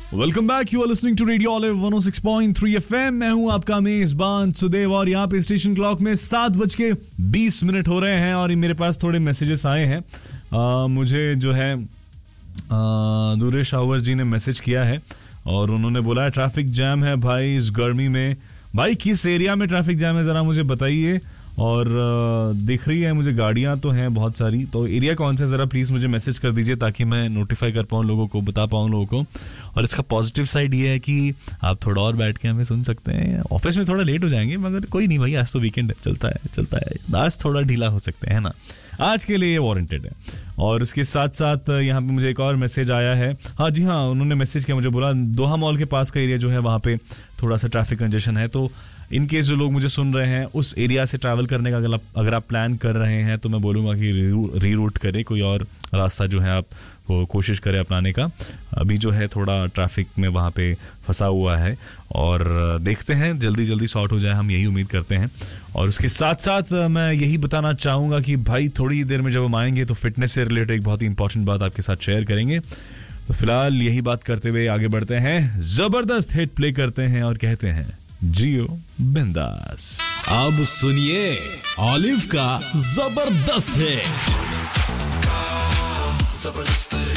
Welcome back, you are listening to radio olive 106.3 FM. मैं हूं आपका मेजबान सुदेव और यहाँ पे स्टेशन क्लॉक में 7:20 हो रहे हैं और मेरे पास थोड़े मैसेजेस आए हैं। मुझे जो है दुरेश आवर जी ने मैसेज किया है और उन्होंने बोला है ट्रैफिक जैम है भाई इस गर्मी में। भाई किस एरिया में ट्रैफिक जैम है ज़रा मुझे बताइए। और दिख रही है मुझे गाड़ियां तो हैं बहुत सारी, तो एरिया कौन सा है ज़रा प्लीज़ मुझे मैसेज कर दीजिए ताकि मैं नोटिफाई कर पाऊँ लोगों को, बता पाऊँ लोगों को। और इसका पॉजिटिव साइड ये है कि आप थोड़ा और बैठ के हमें सुन सकते हैं। ऑफिस में थोड़ा लेट हो जाएंगे मगर कोई नहीं भाई, आज तो वीकेंड है, चलता है। आज थोड़ा ढीला हो सकते हैं ना, आज के लिए ये वारंटेड है। और उसके साथ साथ यहाँ पे मुझे एक और मैसेज आया है। हाँ जी हाँ, उन्होंने मैसेज किया, मुझे बोला दोहा मॉल के पास का एरिया जो है वहाँ पे थोड़ा सा ट्रैफिक कंजेशन है। तो इन केस जो लोग मुझे सुन रहे हैं उस एरिया से ट्रैवल करने का अगर आप प्लान कर रहे हैं तो मैं बोलूँगा कि रीरूट करें, कोई और रास्ता जो है आप वो कोशिश करें अपनाने का। अभी जो है थोड़ा ट्रैफिक में वहाँ पे फंसा हुआ है और देखते हैं जल्दी सॉर्ट हो जाए, हम यही उम्मीद करते हैं। और उसके साथ साथ मैं यही बताना चाहूँगा कि भाई थोड़ी देर में जब हम आएंगे तो फिटनेस से रिलेटेड एक बहुत ही इंपॉर्टेंट बात आपके साथ शेयर करेंगे। तो फिलहाल यही बात करते हुए आगे बढ़ते हैं, जबरदस्त हिट प्ले करते हैं और कहते हैं जियो बिंदास। अब सुनिए ऑलिव का जबरदस्त हिट।